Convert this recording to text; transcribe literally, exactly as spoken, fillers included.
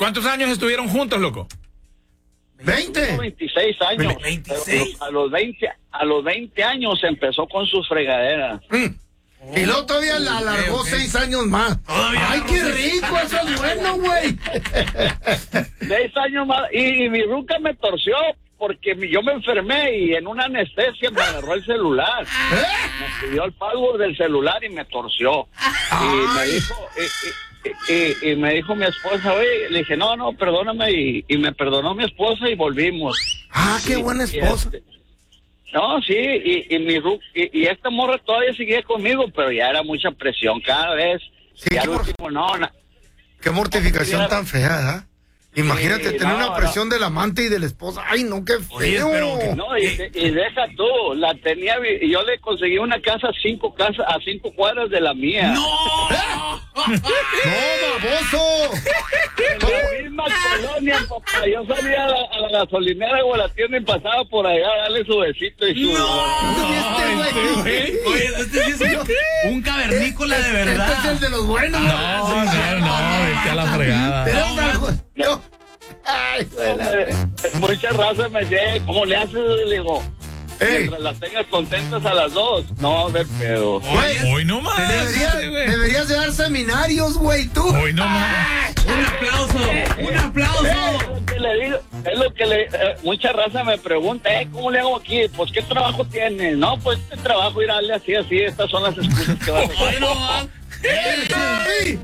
¿Cuántos años estuvieron juntos, loco? veinte. veintiséis años. veintiséis. A los veinte, a los veinte años empezó con sus fregaderas. Mm. Oh, y luego todavía la alargó okay, okay. seis años más. Todavía ¡ay, qué rico! Eso es bueno, güey. Seis años más. Y, y mi ruca me torció porque yo me enfermé y en una anestesia me agarró el celular. ¿Eh? Me pidió el pago del celular y me torció. Ay. Y me dijo... Y, y, Y, y, y me dijo mi esposa, oye, le dije, no, no, perdóname, y, y me perdonó mi esposa y volvimos. Ah, qué y, buena esposa. Y este, no, sí, y, y mi y, y esta morra todavía seguía conmigo, pero ya era mucha presión cada vez. Sí, ya al último, no, no. Qué mortificación no, tan fea, ¿eh? Imagínate sí, tener no, una presión no. del amante y de la esposa. Ay, no, qué feo. Oye, pero, no, y, y deja tú, la tenía, y yo le conseguí una casa a cinco casas, a cinco cuadras de la mía. ¡No! ¡No, baboso! En la misma colonia, papá. Yo salía a la, a la gasolinera o a la tienda y pasaba por allá a darle su besito y su... ¡No! Este güey. Oye, este sí es un, un cavernícola de verdad. Este es el de los buenos. No, no, no, vete a la fregada. No, ay, mucha raza me dice, ¿cómo le haces? Le digo, mientras las tengas contentas a las dos. No, de pedo. Hoy, hoy no más. Deberías, deberías de dar seminarios, güey, tú. Hoy no más. Un aplauso, un aplauso. Es lo que le digo, es lo que le, eh, mucha raza me pregunta, eh, ¿cómo le hago aquí? Pues, ¿qué trabajo tienes? No, pues, este trabajo, ir a darle así, así, estas son las excusas que vas a hacer.